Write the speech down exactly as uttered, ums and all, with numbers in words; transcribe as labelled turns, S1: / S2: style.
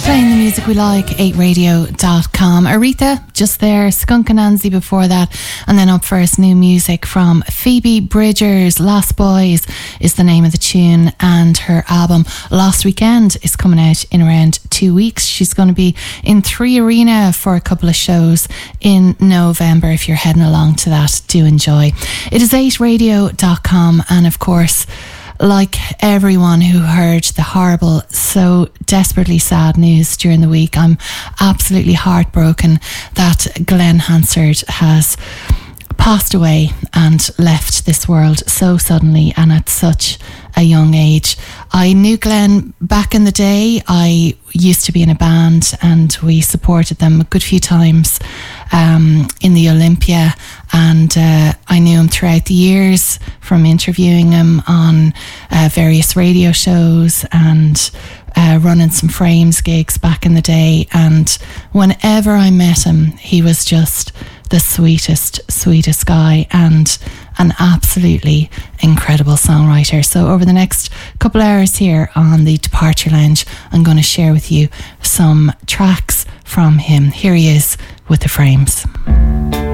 S1: Playing the music we like, eight radio dot com. Aretha, just there, Skunk Anansie before that. And then up first, new music from Phoebe Bridgers. Lost Boys is the name of the tune, and her album Lost Weekend is coming out in around two weeks. She's going to be in Three Arena for a couple of shows in November. If you're heading along to that, do enjoy. It is eight radio dot com, and of course, like everyone who heard the horrible, so desperately sad news during the week, I'm absolutely heartbroken that Glenn Hansard has passed away and left this world so suddenly and at such a young age. I knew Glenn back in the day. I used to be in a band and we supported them a good few times um, in the Olympia, and uh, I knew him throughout the years from interviewing him on uh, various radio shows and uh, running some Frames gigs back in the day. And whenever I met him, he was just the sweetest, sweetest guy and an absolutely incredible songwriter. So over the next couple hours here on the Departure Lounge, I'm going to share with you some tracks from him. Here he is with the Frames.